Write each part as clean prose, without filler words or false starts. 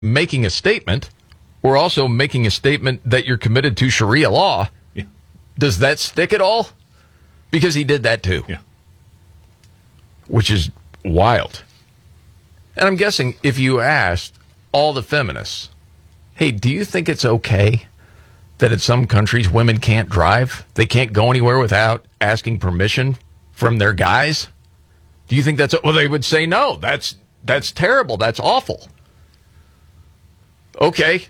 making a statement or also making a statement that you're committed to Sharia law. Yeah. Does that stick at all? Because he did that too. Yeah. Which is wild. And I'm guessing if you asked all the feminists, hey, do you think it's okay that in some countries women can't drive? They can't go anywhere without asking permission from their guys? Do you think that's... Well, they would say, no, that's terrible. That's awful. Okay.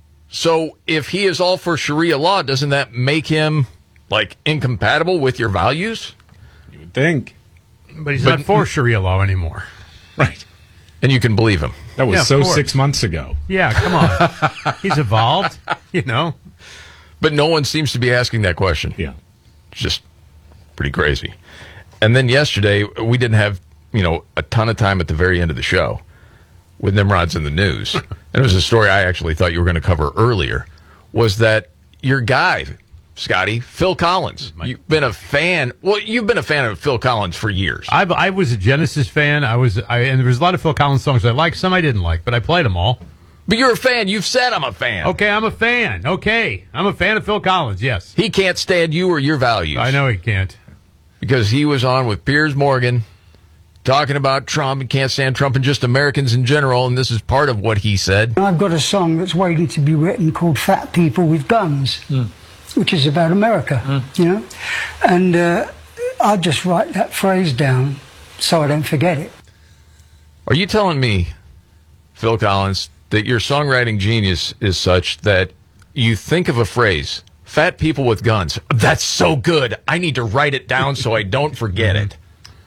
So if he is all for Sharia law, doesn't that make him, like, incompatible with your values? You would think. But he's not for Sharia law anymore. Right. And you can believe him. That was 6 months ago. Yeah, come on. He's evolved, you know. But no one seems to be asking that question. Yeah. It's just pretty crazy. And then yesterday, we didn't have, a ton of time at the very end of the show with Nimrod's in the news. And it was a story I actually thought you were going to cover earlier, was that your guy, Scotty, Phil Collins, you've been a fan. Well, you've been a fan of Phil Collins for years. I was a Genesis fan. And there was a lot of Phil Collins songs I liked. Some I didn't like, but I played them all. But you're a fan. You've said I'm a fan. Okay, I'm a fan. Okay, I'm a fan of Phil Collins, yes. He can't stand you or your values. I know he can't. Because he was on with Piers Morgan talking about Trump and can't stand Trump and just Americans in general, and this is part of what he said. I've got a song that's waiting to be written called Fat People with Guns, which is about America, And I'll just write that phrase down so I don't forget it. Are you telling me, Phil Collins, that your songwriting genius is such that you think of a phrase, fat people with guns, that's so good, I need to write it down so I don't forget it?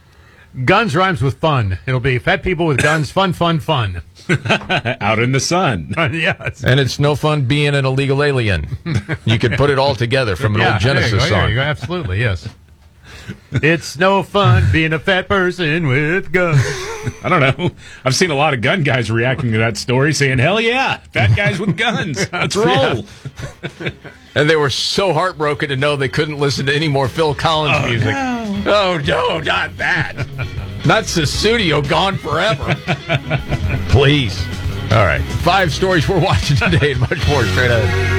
Guns rhymes with fun. It'll be fat people with guns, fun, fun, fun. Out in the sun. Yes. And it's no fun being an illegal alien. You could put it all together from an old Genesis song. There you go. Absolutely, yes. It's no fun being a fat person with guns. I don't know. I've seen a lot of gun guys reacting to that story saying, hell yeah, fat guys with guns. Let's roll. And they were so heartbroken to know they couldn't listen to any more Phil Collins music. No. Oh, no, not that. Not Sussudio, Gone Forever. Please. All right. 5 stories we're watching today and much more straight ahead.